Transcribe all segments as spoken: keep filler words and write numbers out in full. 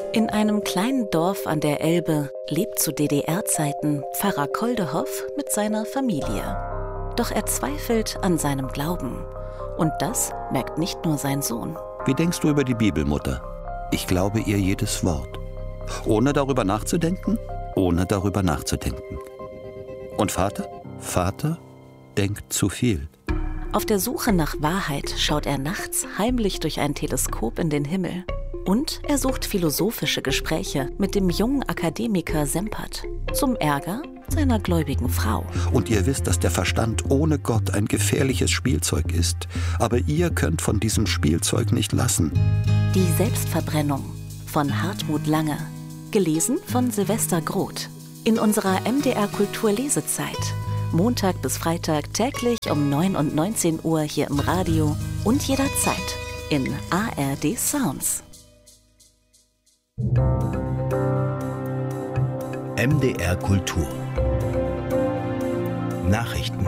In einem kleinen Dorf an der Elbe lebt zu D D R-Zeiten Pfarrer Koldehoff mit seiner Familie. Doch er zweifelt an seinem Glauben. Und das merkt nicht nur sein Sohn. Wie denkst du über die Bibel, Mutter? Ich glaube ihr jedes Wort. Ohne darüber nachzudenken? Ohne darüber nachzudenken. Und Vater? Vater denkt zu viel. Auf der Suche nach Wahrheit schaut er nachts heimlich durch ein Teleskop in den Himmel. Und er sucht philosophische Gespräche mit dem jungen Akademiker Sempert. Zum Ärger seiner gläubigen Frau. Und ihr wisst, dass der Verstand ohne Gott ein gefährliches Spielzeug ist. Aber ihr könnt von diesem Spielzeug nicht lassen. Die Selbstverbrennung von Hartmut Lange. Gelesen von Silvester Groth. In unserer M D R Kulturlesezeit. Montag bis Freitag täglich um neun und neunzehn Uhr hier im Radio und jederzeit in A R D Sounds. M D R Kultur Nachrichten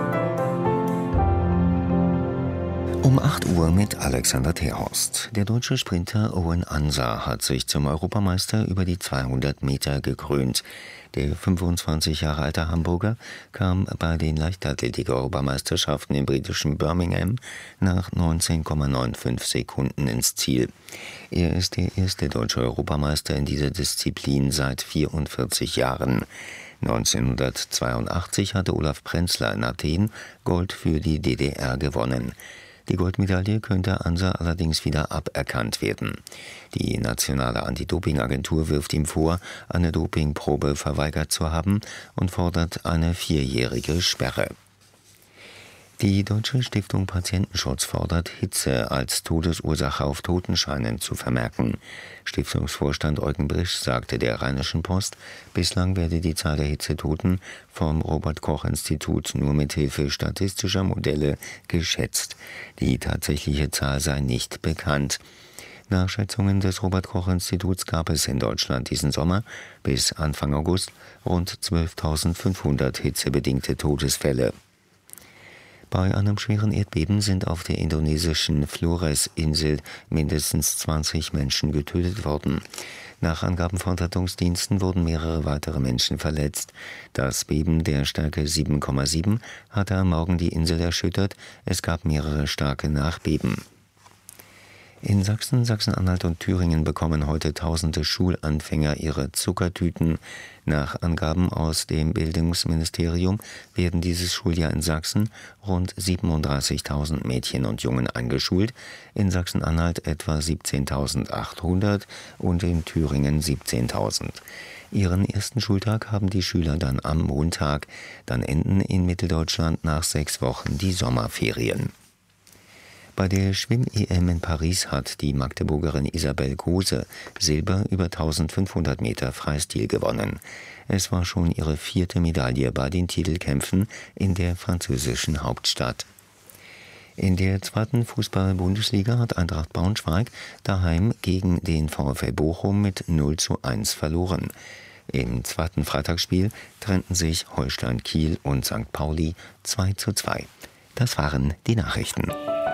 Um acht Uhr mit Alexander Terhorst. Der deutsche Sprinter Owen Ansa hat sich zum Europameister über die zweihundert Meter gekrönt. Der fünfundzwanzig Jahre alte Hamburger kam bei den Leichtathletik-Europameisterschaften im britischen Birmingham nach neunzehn Komma fünfundneunzig Sekunden ins Ziel. Er ist der erste deutsche Europameister in dieser Disziplin seit vierundvierzig Jahren. neunzehnhundertzweiundachtzig hatte Olaf Prenzler in Athen Gold für die D D R gewonnen. Die Goldmedaille könnte Ansa allerdings wieder aberkannt werden. Die nationale Anti-Doping-Agentur wirft ihm vor, eine Dopingprobe verweigert zu haben und fordert eine vierjährige Sperre. Die Deutsche Stiftung Patientenschutz fordert, Hitze als Todesursache auf Totenscheinen zu vermerken. Stiftungsvorstand Eugen Brisch sagte der Rheinischen Post, bislang werde die Zahl der Hitzetoten vom Robert-Koch-Institut nur mit Hilfe statistischer Modelle geschätzt. Die tatsächliche Zahl sei nicht bekannt. Nach Schätzungen des Robert-Koch-Instituts gab es in Deutschland diesen Sommer bis Anfang August rund zwölftausendfünfhundert hitzebedingte Todesfälle. Bei einem schweren Erdbeben sind auf der indonesischen Flores-Insel mindestens zwanzig Menschen getötet worden. Nach Angaben von Rettungsdiensten wurden mehrere weitere Menschen verletzt. Das Beben der Stärke sieben Komma sieben hatte am Morgen die Insel erschüttert. Es gab mehrere starke Nachbeben. In Sachsen, Sachsen-Anhalt und Thüringen bekommen heute tausende Schulanfänger ihre Zuckertüten. Nach Angaben aus dem Bildungsministerium werden dieses Schuljahr in Sachsen rund siebenunddreißigtausend Mädchen und Jungen eingeschult, in Sachsen-Anhalt etwa siebzehntausendachthundert und in Thüringen siebzehntausend. Ihren ersten Schultag haben die Schüler dann am Montag. Dann enden in Mitteldeutschland nach sechs Wochen die Sommerferien. Bei der Schwimm-E M in Paris hat die Magdeburgerin Isabel Gose Silber über eintausendfünfhundert Meter Freistil gewonnen. Es war schon ihre vierte Medaille bei den Titelkämpfen in der französischen Hauptstadt. In der zweiten Fußball-Bundesliga hat Eintracht Braunschweig daheim gegen den VfL Bochum mit null zu eins verloren. Im zweiten Freitagsspiel trennten sich Holstein Kiel und Sankt Pauli zwei zu zwei. Das waren die Nachrichten.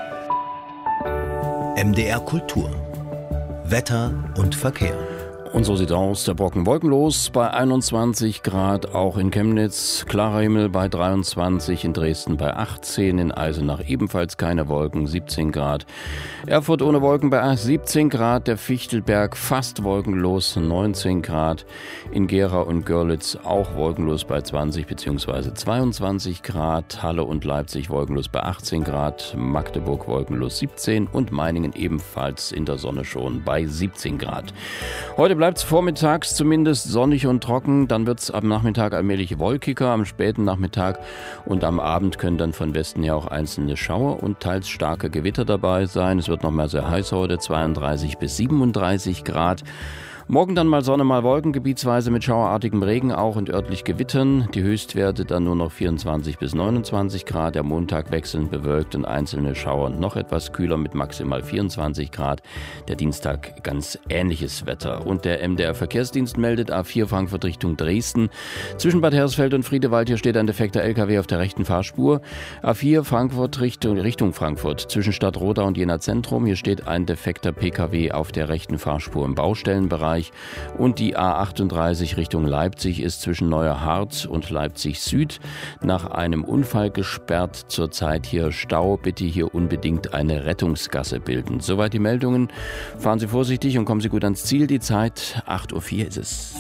M D R Kultur Wetter und Verkehr. Und so sieht aus, der Brocken wolkenlos bei einundzwanzig Grad, auch in Chemnitz, klarer Himmel bei dreiundzwanzig, in Dresden bei achtzehn, in Eisenach ebenfalls keine Wolken, siebzehn Grad. Erfurt ohne Wolken bei siebzehn Grad, der Fichtelberg fast wolkenlos, neunzehn Grad. In Gera und Görlitz auch wolkenlos bei zwanzig bzw. zweiundzwanzig Grad, Halle und Leipzig wolkenlos bei achtzehn Grad, Magdeburg wolkenlos siebzehn und Meiningen ebenfalls in der Sonne schon bei siebzehn Grad. Heute bleibt es vormittags zumindest sonnig und trocken, dann wird es am Nachmittag allmählich wolkiger, am späten Nachmittag und am Abend können dann von Westen her auch einzelne Schauer und teils starke Gewitter dabei sein. Es wird noch mal sehr heiß heute, zweiunddreißig bis siebenunddreißig Grad. Morgen dann mal Sonne, mal Wolken, gebietsweise mit schauerartigem Regen auch und örtlich Gewittern. Die Höchstwerte dann nur noch vierundzwanzig bis neunundzwanzig Grad. Der Montag wechselnd bewölkt und einzelne Schauer und noch etwas kühler mit maximal vierundzwanzig Grad. Der Dienstag ganz ähnliches Wetter. Und der M D R Verkehrsdienst meldet A vier Frankfurt Richtung Dresden. Zwischen Bad Hersfeld und Friedewald hier steht ein defekter L K W auf der rechten Fahrspur. A vier Frankfurt Richtung, Richtung Frankfurt zwischen Stadt Rodau und Jena Zentrum. Hier steht ein defekter P K W auf der rechten Fahrspur im Baustellenbereich. Bereich. Und die A achtunddreißig Richtung Leipzig ist zwischen Neuerhardt und Leipzig Süd nach einem Unfall gesperrt. Zurzeit hier Stau. Bitte hier unbedingt eine Rettungsgasse bilden. Soweit die Meldungen. Fahren Sie vorsichtig und kommen Sie gut ans Ziel. Die Zeit acht Uhr vier ist es.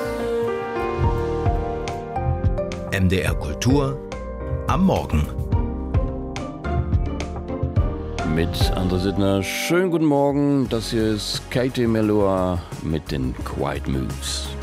M D R Kultur am Morgen. Mit André Sittner. Schönen guten Morgen. Das hier ist Katie Melua mit den Quiet Moves.